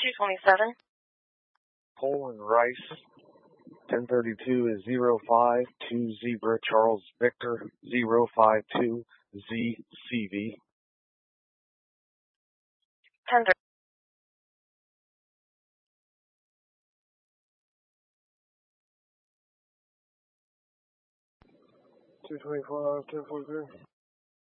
227. Poland Rice. 1032 is 052 Zebra Charles Victor 052 ZCV. 1030. 225, 1043.